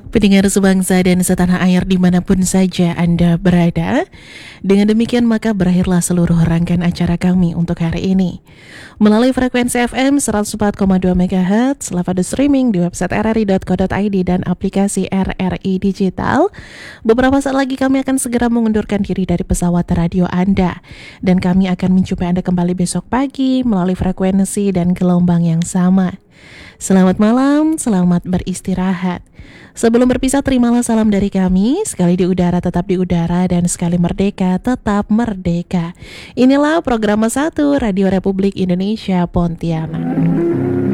Pendengar sebangsa dan setanah air dimanapun saja Anda berada. Dengan demikian maka berakhirlah seluruh rangkaian acara kami untuk hari ini. Melalui frekuensi FM 104,2 MHz, live audio streaming di website rri.co.id dan aplikasi RRI Digital. Beberapa saat lagi kami akan segera mengundurkan diri dari pesawat radio Anda. Dan kami akan menjumpai Anda kembali besok pagi melalui frekuensi dan gelombang yang sama. Selamat malam, selamat beristirahat. Sebelum berpisah, terimalah salam dari kami. Sekali di udara tetap di udara, dan sekali merdeka tetap merdeka. Inilah program 1 Radio Republik Indonesia Pontianak.